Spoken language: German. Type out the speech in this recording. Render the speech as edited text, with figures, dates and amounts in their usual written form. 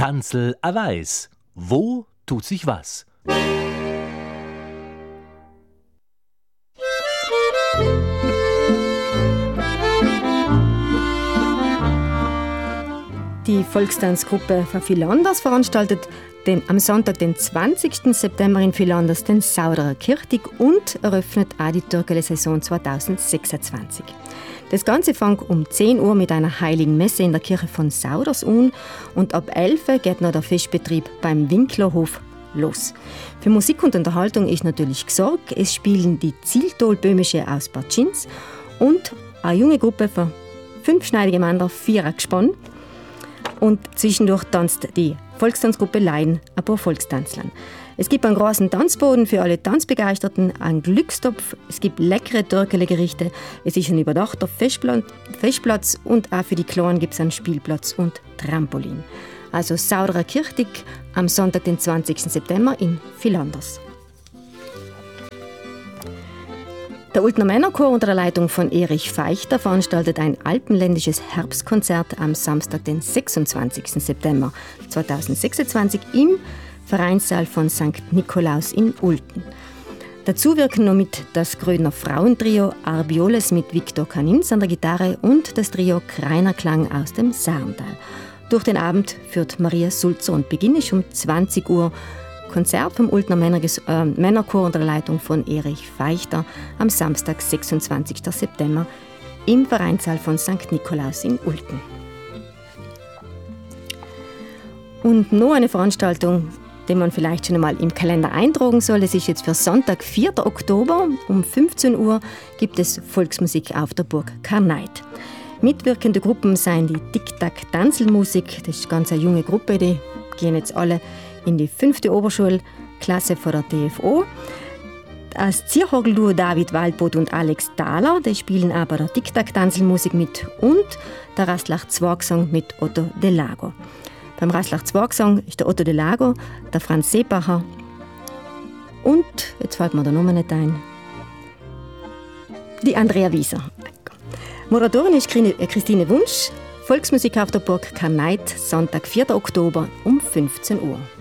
Tanzel a weiß. Wo tut sich was? Die Volkstanzgruppe von Philanders veranstaltet am Sonntag, den 20. September in Philanders den Sauderer Kirchtig und eröffnet auch die Türkele-Saison 2026. Das Ganze fängt um 10 Uhr mit einer heiligen Messe in der Kirche von Sauders an und ab 11 Uhr geht noch der Festbetrieb beim Winklerhof los. Für Musik und Unterhaltung ist natürlich gesorgt. Es spielen die Zieltolböhmische aus Bad Schinz und eine junge Gruppe von 5 schneidige Männer, 4 Gespann. Und zwischendurch tanzt die Volkstanzgruppe Laien ein paar Volkstanzlern. Es gibt einen großen Tanzboden für alle Tanzbegeisterten, einen Glückstopf, es gibt leckere Türkele-Gerichte, es ist ein überdachter Festplatz und auch für die Kleinen gibt es einen Spielplatz und Trampolin. Also Sauderer Kirchtig am Sonntag, den 20. September in Philanders. Der Ultner Männerchor unter der Leitung von Erich Feichter veranstaltet ein alpenländisches Herbstkonzert am Samstag, den 26. September 2026 im Vereinssaal von St. Nikolaus in Ulten. Dazu wirken noch mit das Grödner Frauentrio Arbioles mit Viktor Kanins an der Gitarre und das Trio Kreinerklang aus dem Saarntal. Durch den Abend führt Maria Sulzer und Beginn ist um 20 Uhr Konzert vom Ultner Männerchor unter der Leitung von Erich Feichter am Samstag, 26. September im Vereinssaal von St. Nikolaus in Ulten. Und noch eine Veranstaltung, die man vielleicht schon einmal im Kalender eintragen soll. Es ist jetzt für Sonntag, 4. Oktober um 15 Uhr gibt es Volksmusik auf der Burg Karneit. Mitwirkende Gruppen seien die Tic-Tac-Tanzelmusik. Das ist ganz eine junge Gruppe, die gehen jetzt alle in die 5. Oberschulklasse von der TFO. Das Zierhorgelduo David Waldbot und Alex Thaler, die spielen auch bei der Tic-Tac-Tanzelmusik mit und der Rastlach-Zwergsong mit Otto Delago. Beim Rastlach-Zwergsong ist der Otto Delago, der Franz Seebacher und, jetzt fällt mir der Name nicht ein, die Andrea Wieser. Moderatorin ist Christine Wunsch. Volksmusik auf der Burg Karneit, Sonntag, 4. Oktober um 15 Uhr.